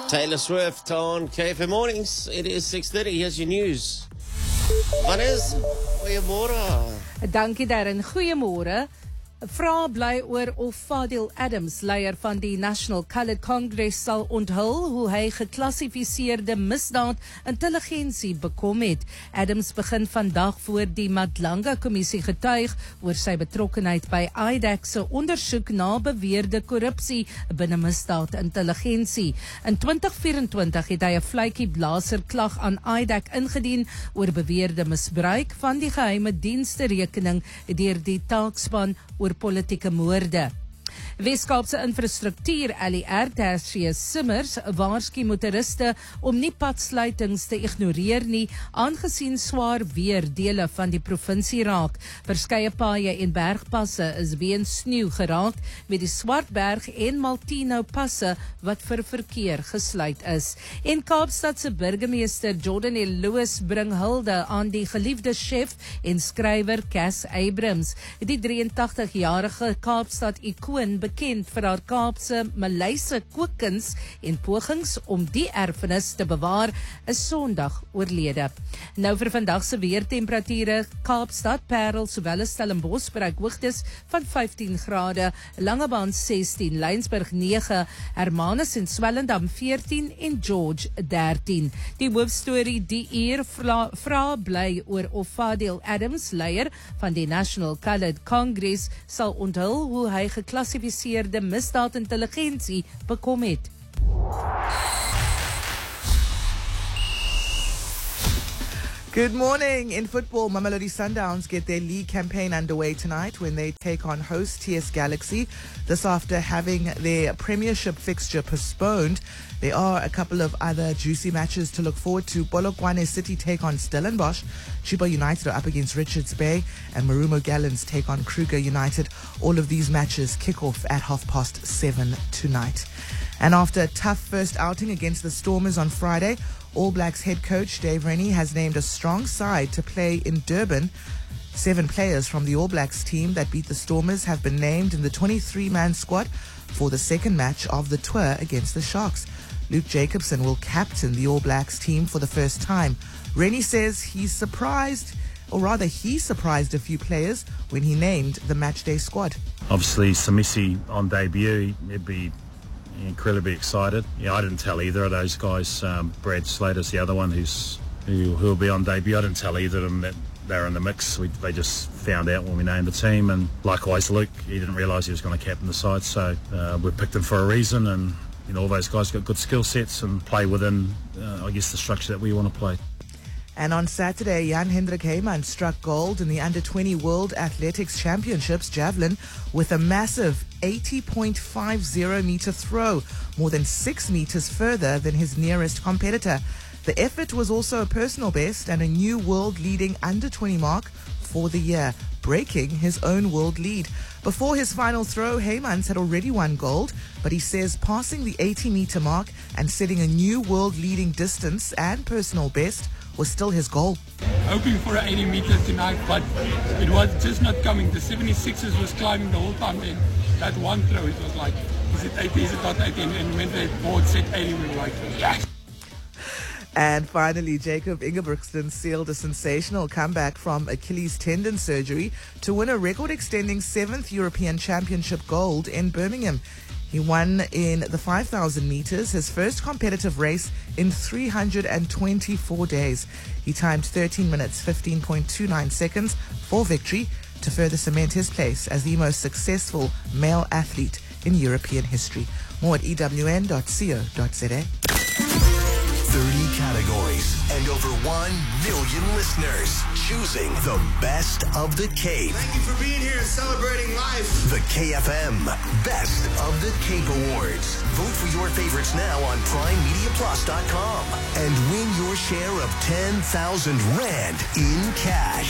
Taylor Swift on KFM Mornings. It is 6:30. Here's your news. Vanessa, goeiemôre. Dankie Darren, goeiemôre. Vra bly oor of Fadil Adams, leier van die National Coloured Congress, sal onthul hoe hy geklassifiseerde misdaad intelligensie bekom het. Adams begin vandag voor die Madlanga-kommissie getuig oor sy betrokkenheid by IDAC se ondersoek na beweerde korrupsie binne misdaad intelligensie. In 2024 het hy 'n vletjie blaser klag aan IDAC ingedien oor beweerde misbruik van die geheime dienste rekening deur die taakspan oor politieke moorde. Weskaapse infrastruktuur LER Tertius Simmers waarsku motoriste om nie padsluitings te ignoreer nie, aangesien swaar weer dele van die provinsie raak. Verskeie paaie en bergpasse is weens sneeu geraak, met die Swartberg en Maltino passe wat vir verkeer gesluit is. En Kaapstad se burgemeester Jordan Lewis bring hulde aan die geliefde chef en skrywer Cass Abrams. Die 83-jarige Kaapstad-ikoon, bekend vir haar Kaapse Maleise kookkuns en pogings om die erfenis te bewaar, is Sondag oorlede. Nou vir vandag se weertemperature: Kaapstad, Parel sowel as Stellenbosch bereik hoogtes van 15 grade, Langebaan 16, Laingsburg 9, Hermanus en Swellendam 14 en George 13. Die hoofstorie die uur vra bly oor of Fadil Adams, leier van die National Coloured Congress, sal onthul hoe hy geklassifiseerde misdaadintelligensie bekom het. Good morning. In football, Mamelodi Sundowns get their league campaign underway tonight when they take on host TS Galaxy. This after having their premiership fixture postponed. There are a couple of other juicy matches to look forward to. Polokwane City take on Stellenbosch. Chiba United are up against Richards Bay, and Marumo Gallants take on Kruger United. All of these matches kick off at 7:30 tonight. And after a tough first outing against the Stormers on Friday, All Blacks head coach Dave Rennie has named a strong side to play in Durban. 7 players from the All Blacks team that beat the Stormers have been named in the 23-man squad for the second match of the tour against the Sharks. Luke Jacobson will captain the All Blacks team for the first time. Rennie says he surprised a few players when he named the matchday squad. Obviously, Samisi on debut, he'd be incredibly excited. Yeah, I didn't tell either of those guys. Brad Slater's the other one who'll be on debut. I didn't tell either of them that they're in the mix. They just found out when we named the team, and likewise Luke, he didn't realise he was going to captain the side. So we picked him for a reason, and all those guys got good skill sets and play within, the structure that we want to play. And on Saturday, Jan-Hendrik Heyman struck gold in the Under-20 World Athletics Championships javelin with a massive 80.50-meter throw, more than 6 meters further than his nearest competitor. The effort was also a personal best and a new world-leading Under-20 mark for the year, breaking his own world lead. Before his final throw, Heymans had already won gold, but he says passing the 80-meter mark and setting a new world-leading distance and personal best was still his goal. Hoping for an 80 meters tonight, but it was just not coming. The 76ers was climbing the whole time, and that one throw, it was like, is it 80, is it not 80? And when the board said 80, we were like, yes! And finally, Jacob Ingebrigtsen sealed a sensational comeback from Achilles tendon surgery to win a record-extending 7th European Championship gold in Birmingham. He won in the 5,000 meters, his first competitive race in 324 days. He timed 13 minutes, 15.29 seconds for victory to further cement his place as the most successful male athlete in European history. More at ewn.co.za. 30 categories and over 1 million listeners choosing the best of the Cape. Thank you for being here and celebrating life. The KFM Best of the Cape Awards. Vote for your favorites now on PrimeMediaPlus.com and win your share of 10,000 Rand in cash.